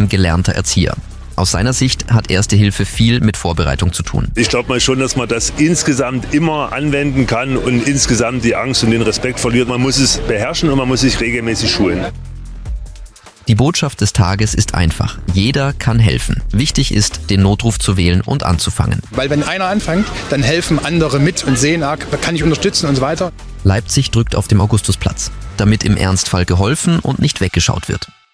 ein gelernter Erzieher. Aus seiner Sicht hat Erste Hilfe viel mit Vorbereitung zu tun. Ich glaube mal schon, dass man das insgesamt immer anwenden kann und insgesamt die Angst und den Respekt verliert. Man muss es beherrschen und man muss sich regelmäßig schulen. Die Botschaft des Tages ist einfach. Jeder kann helfen. Wichtig ist, den Notruf zu wählen und anzufangen. Weil wenn einer anfängt, dann helfen andere mit und sehen, kann ich unterstützen und so weiter. Leipzig drückt auf dem Augustusplatz, damit im Ernstfall geholfen und nicht weggeschaut wird.